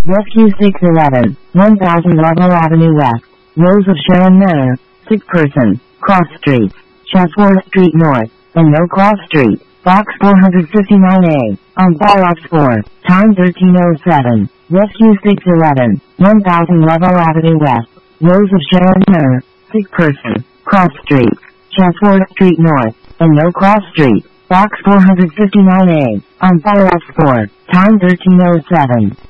Rescue 611, 1000 Ludlow Avenue West, Rose of Sharon Manor, sick person, Cross Street, Chatsworth Street North, and No Cross Street, Box 459A, on Box 4, time 1307. Rescue 611, 1000 Ludlow Avenue West, Rose of Sharon Manor, sick person, Cross Street, Chatsworth Street North, and No Cross Street, Box 459A, on Box 4, time 1307.